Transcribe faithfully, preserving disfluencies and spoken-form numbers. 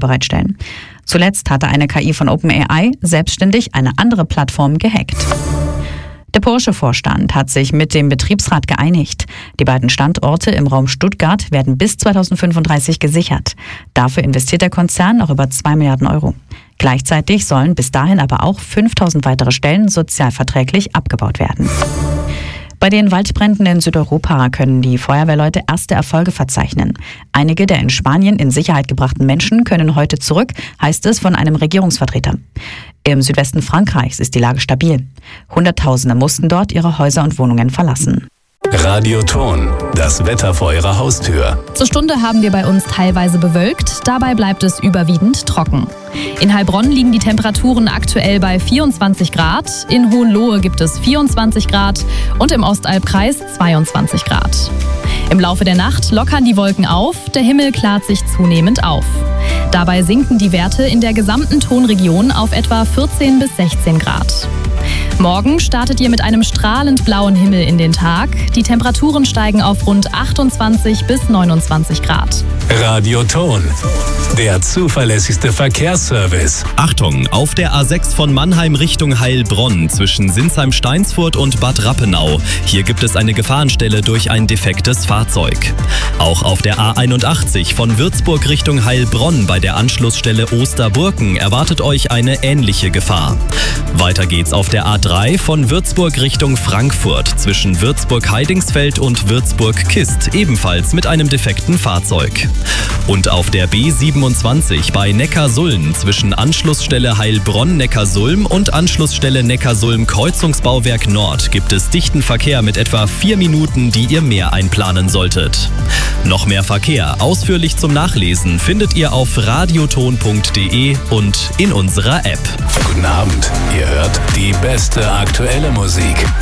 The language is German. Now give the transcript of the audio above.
bereitstellen. Zuletzt hatte eine K I von OpenAI selbstständig eine andere Plattform gehackt. Der Porsche-Vorstand hat sich mit dem Betriebsrat geeinigt. Die beiden Standorte im Raum Stuttgart werden bis zweitausendfünfunddreißig gesichert. Dafür investiert der Konzern noch über zwei Milliarden Euro. Gleichzeitig sollen bis dahin aber auch fünftausend weitere Stellen sozialverträglich abgebaut werden. Bei den Waldbränden in Südeuropa können die Feuerwehrleute erste Erfolge verzeichnen. Einige der in Spanien in Sicherheit gebrachten Menschen können heute zurück, heißt es von einem Regierungsvertreter. Im Südwesten Frankreichs ist die Lage stabil. Hunderttausende mussten dort ihre Häuser und Wohnungen verlassen. Radioton, das Wetter vor Ihrer Haustür. Zur Stunde haben wir bei uns teilweise bewölkt, dabei bleibt es überwiegend trocken. In Heilbronn liegen die Temperaturen aktuell bei vierundzwanzig Grad, in Hohenlohe gibt es vierundzwanzig Grad und im Ostalbkreis zweiundzwanzig Grad. Im Laufe der Nacht lockern die Wolken auf, der Himmel klart sich zunehmend auf. Dabei sinken die Werte in der gesamten Tonregion auf etwa vierzehn bis sechzehn Grad. Morgen startet ihr mit einem strahlend blauen Himmel in den Tag. Die Temperaturen steigen auf rund achtundzwanzig bis neunundzwanzig Grad. Radioton, der zuverlässigste Verkehrsservice. Achtung, auf der A sechs von Mannheim Richtung Heilbronn zwischen Sinsheim-Steinsfurt und Bad Rappenau. Hier gibt es eine Gefahrenstelle durch ein defektes Fahrzeug. Auch auf der A einundachtzig von Würzburg Richtung Heilbronn bei der Anschlussstelle Osterburken erwartet euch eine ähnliche Gefahr. Weiter geht's auf der A drei von Würzburg Richtung Frankfurt zwischen Würzburg-Heidingsfeld und Würzburg-Kist, ebenfalls mit einem defekten Fahrzeug. Und auf der B siebenundzwanzig bei Neckarsulm zwischen Anschlussstelle Heilbronn-Neckarsulm und Anschlussstelle Neckarsulm-Kreuzungsbauwerk Nord gibt es dichten Verkehr mit etwa vier Minuten, die ihr mehr einplanen solltet. Noch mehr Verkehr, ausführlich zum Nachlesen, findet ihr auf radioton punkt de und in unserer App. Guten Abend, ihr hört die beste aktuelle Musik.